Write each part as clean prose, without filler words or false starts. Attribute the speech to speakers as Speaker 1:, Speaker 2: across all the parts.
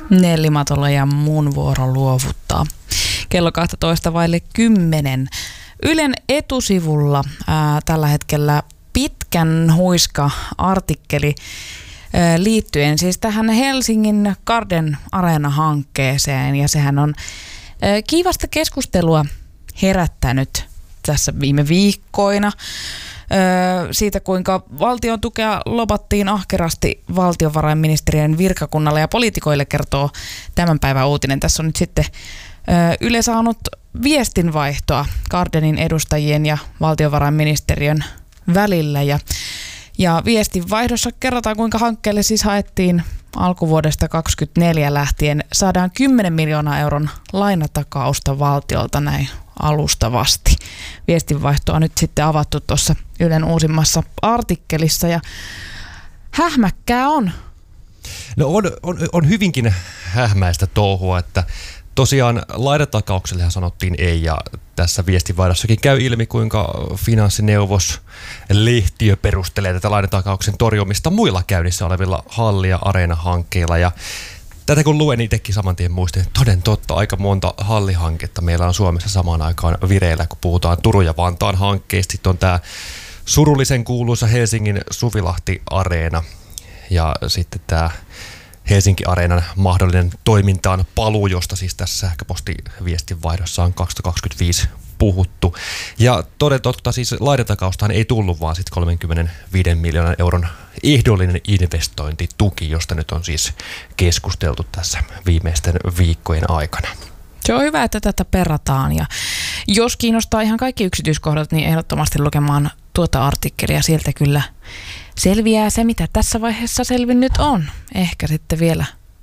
Speaker 1: Nelli Matola ja mun vuoro luovuttaa. Kello 12:10. Ylen etusivulla tällä hetkellä pitkän huiska-artikkeli liittyen siis tähän Helsingin Garden Arena-hankkeeseen. Ja sehän on kiivasta keskustelua herättänyt tässä viime viikkoina. Siitä, kuinka valtion tukea lopattiin ahkerasti valtiovarainministeriön virkakunnalle ja poliitikoille, kertoo tämän päivän uutinen. Tässä on nyt sitten Yle saanut viestinvaihtoa Gardenin edustajien ja valtiovarainministeriön välillä. Ja viestinvaihdossa kerrotaan, kuinka hankkeelle siis haettiin alkuvuodesta 2024 lähtien 110 miljoonaa euron lainatakausta valtiolta näin alustavasti. Viestinvaihtoa on nyt sitten avattu tuossa Ylen uusimmassa artikkelissa ja hähmäkkää on.
Speaker 2: No on hyvinkin hähmäistä touhua, että tosiaan lainatakauksellehan sanottiin ei, ja tässä viestinvaihdossakin käy ilmi, kuinka finanssineuvos Lehtiö perustelee tätä lainatakauksen torjumista muilla käynnissä olevilla halli- ja areena-hankkeilla. Ja tätä kun luen, niin itsekin saman tien muistin, että toden totta, aika monta hallihanketta meillä on Suomessa samaan aikaan vireillä, kun puhutaan Turun ja Vantaan hankkeista. Sitten on tämä surullisen kuuluisa Helsingin Suvilahti-areena ja sitten tämä Helsinki-areenan mahdollinen toimintaan paluu, josta siis tässä sähköpostiviestinvaihdossa on 2025 puhuttu. Ja toden totta siis lainatakaustahan ei tullut, vaan sitten 35 miljoonan euron ehdollinen investointituki, josta nyt on siis keskusteltu tässä viimeisten viikkojen aikana.
Speaker 1: Se on hyvä, että tätä perataan, ja jos kiinnostaa ihan kaikki yksityiskohdat, niin ehdottomasti lukemaan tuota artikkelia. Sieltä kyllä selviää se, mitä tässä vaiheessa selvinnyt on. Ehkä sitten vielä,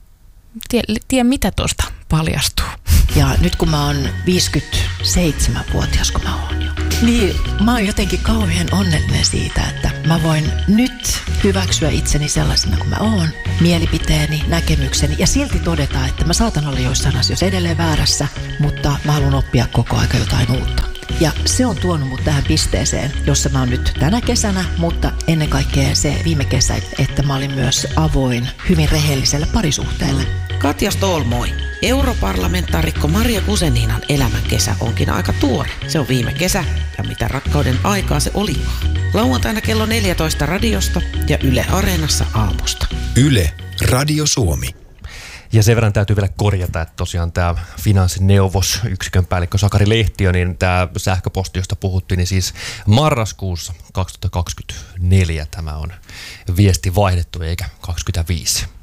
Speaker 1: tiedä mitä tuosta paljastuu.
Speaker 3: Ja nyt kun mä oon 57-vuotias, kun mä oon jo, niin mä oon jotenkin kauhean onnellinen siitä, että mä voin nyt hyväksyä itseni sellaisena kuin mä oon, mielipiteeni, näkemykseni, ja silti todeta, että mä saatan olla joissain asioissa edelleen väärässä, mutta mä haluan oppia koko aika jotain uutta. Ja se on tuonut mut tähän pisteeseen, jossa mä oon nyt tänä kesänä, mutta ennen kaikkea se viime kesä, että mä olin myös avoin hyvin rehelliselle parisuhteelle.
Speaker 4: Katja Ståhl, europarlamentaarikko Maria Guzeninan elämän kesä onkin aika tuore. Se on viime kesä, ja mitä rakkauden aikaa se olikaan. Lauantaina kello 14 radiosta ja Yle Areenassa aamusta.
Speaker 5: Yle, Radio Suomi.
Speaker 2: Ja sen verran täytyy vielä korjata, että tosiaan tämä finanssineuvos, yksikön päällikkö Sakari Lehtiö, niin tämä sähköposti, josta puhuttiin, niin siis marraskuussa 2024 tämä on viesti vaihdettu eikä 25.